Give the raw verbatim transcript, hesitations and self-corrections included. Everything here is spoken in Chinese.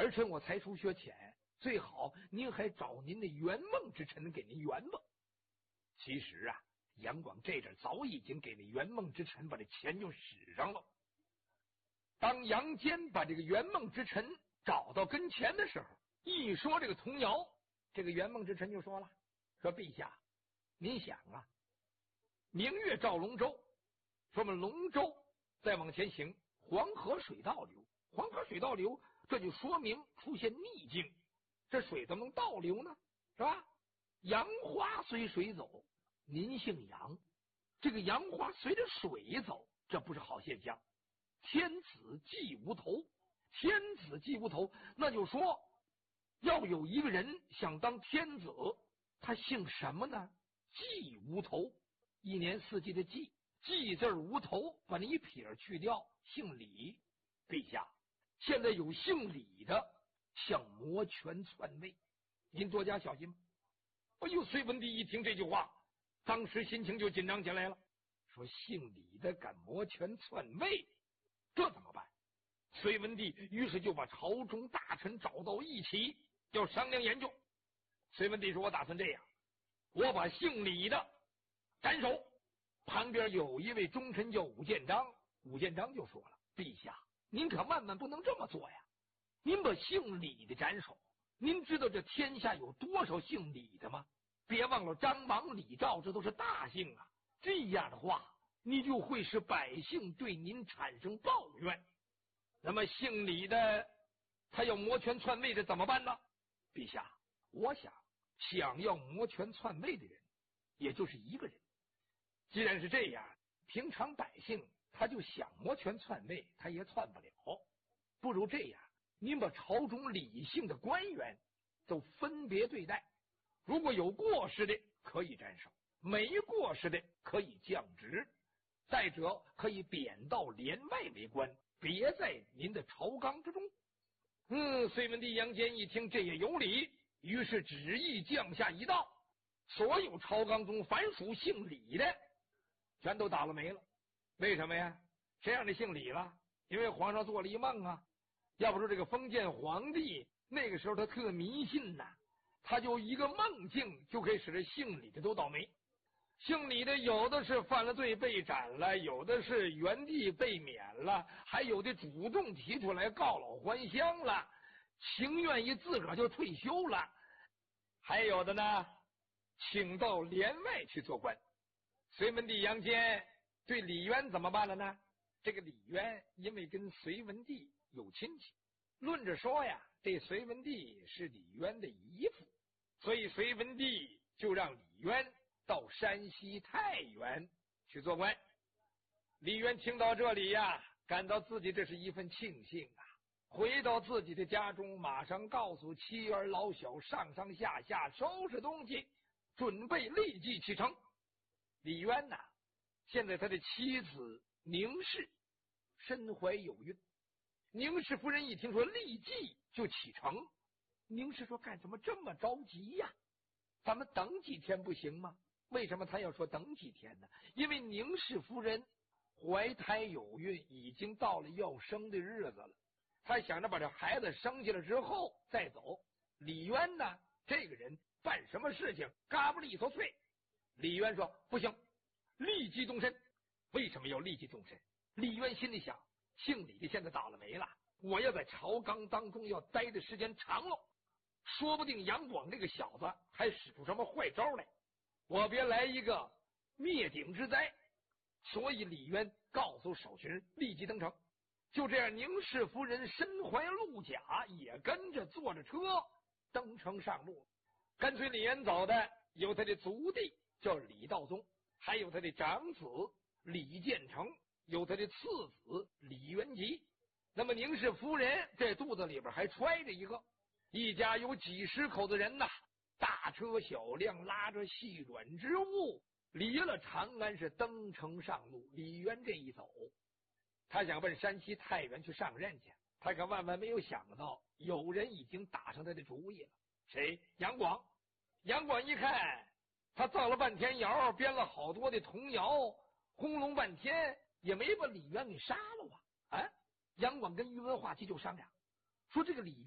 儿臣我才疏学浅，最好您还找您的圆梦之臣给您圆吧。其实啊，杨广这阵早已经给那圆梦之臣把这钱就使上了。当杨坚把这个圆梦之臣找到跟前的时候，一说这个童谣，这个圆梦之臣就说了，说陛下，您想啊，明月照龙舟，说我们龙舟再往前行，黄河水倒流，黄河水倒流，这就说明出现逆境，这水怎么能倒流呢？是吧？杨花随水走，您姓杨，这个杨花随着水走，这不是好现象。天子既无头，天子既无头，那就说要有一个人想当天子，他姓什么呢？既无头，一年四季的季，季字无头，把那一撇去掉，姓李。陛下，现在有姓李的想摩拳篡位，您多加小心吧。哎呦，隋文帝一听这句话，当时心情就紧张起来了，说姓李的敢摩拳篡位，这怎么办？隋文帝于是就把朝中大臣找到一起，要商量研究。隋文帝说，我打算这样，我把姓李的斩首。旁边有一位忠臣叫武建章，武建章就说了，陛下，您可万万不能这么做呀，您把姓李的斩首，您知道这天下有多少姓李的吗？别忘了张王李赵，这都是大姓啊，这样的话你就会使百姓对您产生抱怨。那么姓李的他要摩拳篡位的怎么办呢？陛下，我想想要摩拳篡位的人也就是一个人。既然是这样，平常百姓他就想摩拳篡位，他也篡不了。不如这样，您把朝中理性的官员都分别对待，如果有过失的可以斩首，没过失的可以降职，再者可以贬到连外为官，别在您的朝纲之中。嗯，隋文帝杨坚一听这也有理，于是旨意降下一道，所有朝纲中凡属姓李的全都倒了霉了。为什么呀？谁让你姓李了？因为皇上做了一梦啊。要不说这个封建皇帝那个时候他特迷信呐、啊，他就一个梦境就可以使得姓李的都倒霉。姓李的有的是犯了罪被斩了，有的是原地被免了，还有的主动提出来告老还乡了，情愿意自个儿就退休了，还有的呢请到连外去做官。隋文帝杨坚对李渊怎么办了呢？这个李渊因为跟隋文帝有亲戚，论着说呀，这隋文帝是李渊的姨父，所以隋文帝就让李渊到山西太原去做官。李渊听到这里呀，感到自己这是一份庆幸啊！回到自己的家中，马上告诉妻儿老小上上下下收拾东西，准备立即启程。李渊呐、啊，现在他的妻子宁氏身怀有孕，宁氏夫人一听说立即就启程，宁氏说干什么这么着急呀？咱们等几天不行吗？为什么他要说等几天呢？因为宁氏夫人怀胎有孕，已经到了要生的日子了，他想着把这孩子生下来之后再走。李渊呢，这个人办什么事情嘎不利索脆。李渊说不行，立即动身。为什么要立即动身？李渊心里想，姓李的现在倒了霉了，我要在朝纲当中要待的时间长了，说不定杨广这个小子还使出什么坏招来，我别来一个灭顶之灾。所以李渊告诉守军立即登城。就这样，宁氏夫人身怀鹿甲，也跟着坐着车登城上路。跟随李渊走的有他的族弟叫李道宗，还有他的长子李建成，有他的次子李元吉。那么宁氏夫人这肚子里边还揣着一个，一家有几十口的人呐，大车小辆拉着细软之物，离了长安是登城上路。李渊这一走，他想奔山西太原去上任去，他可万万没有想到有人已经打上他的主意了。谁？杨广。杨广一看，他造了半天谣，编了好多的童谣，轰隆半天也没把李渊给杀了啊！啊！杨广跟宇文化及就商量说，这个李